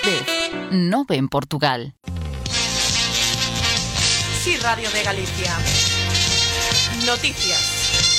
vez, nove en Portugal. Sí, Radio de Galicia. Noticias.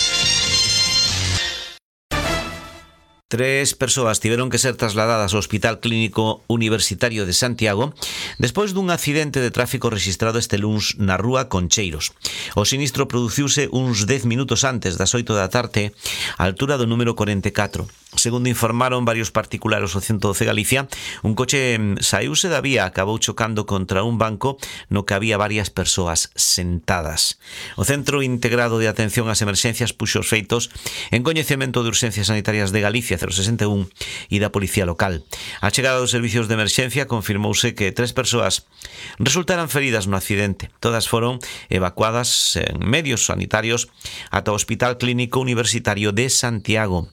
3 persoas tiveron que ser trasladadas ao Hospital Clínico Universitario de Santiago despois dun accidente de tráfico rexistrado este luns na rúa Concheiros. O sinistro produciuse uns 10 minutos antes das 8 da tarde, á altura do número 44. Segundo informaron varios particulares ao 112 Galicia, un coche saíuse da vía, acabou chocando contra un banco no que había varias persoas sentadas. O Centro Integrado de Atención ás Emerxencias puxo os feitos en coñecemento de Urxencias Sanitarias de Galicia 061 e da Policía Local. A chegada dos servicios de emerxencia confirmouse que 3 persoas resultaran feridas no accidente. Todas foron evacuadas en medios sanitarios ata o Hospital Clínico Universitario de Santiago.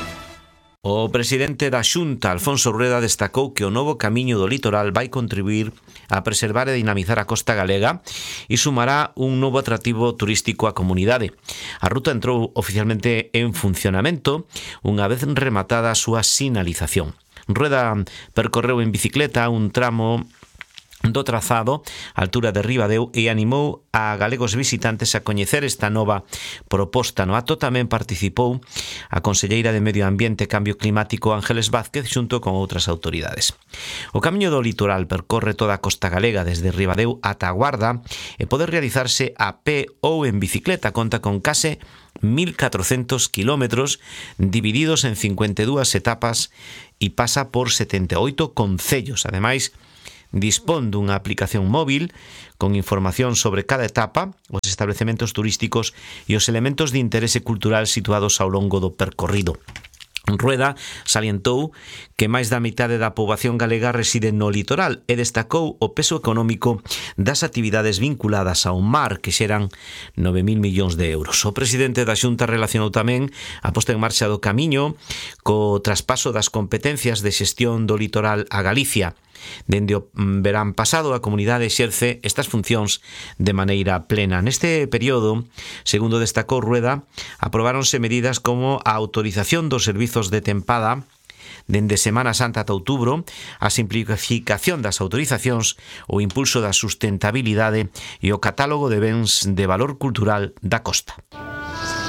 O presidente da Xunta, Alfonso Rueda, destacou que o novo camiño do litoral vai contribuir a preservar e dinamizar a costa galega e sumará un novo atractivo turístico á comunidade. A ruta entrou oficialmente en funcionamento unha vez rematada a súa sinalización. Rueda percorreu en bicicleta un tramo do trazado á altura de Ribadeo e animou a galegos visitantes a coñecer esta nova proposta. No acto tamén participou a conselleira de Medio Ambiente e Cambio Climático Ángeles Vázquez xunto con outras autoridades. O camiño do litoral percorre toda a costa galega desde Ribadeo ata a Guarda e pode realizarse a pé ou en bicicleta. Conta con case 1.400 kilómetros divididos en 52 etapas e pasa por 78 concellos. Ademais, dispón dunha aplicación móvil con información sobre cada etapa, os establecementos turísticos e os elementos de interese cultural situados ao longo do percorrido. Rueda salientou que máis da metade da poboación galega reside no litoral e destacou o peso económico das actividades vinculadas ao mar, que xeran 9.000 millóns de euros. O presidente da Xunta relacionou tamén a posta en marcha do camiño co traspaso das competencias de xestión do litoral a Galicia. Dende o verán pasado, a comunidade exerce estas funcións de maneira plena. Neste período, segundo destacou Rueda, aprobáronse medidas como a autorización dos servizos de tempada dende Semana Santa ata outubro, a simplificación das autorizacións, o impulso da sustentabilidade e o catálogo de bens de valor cultural da costa.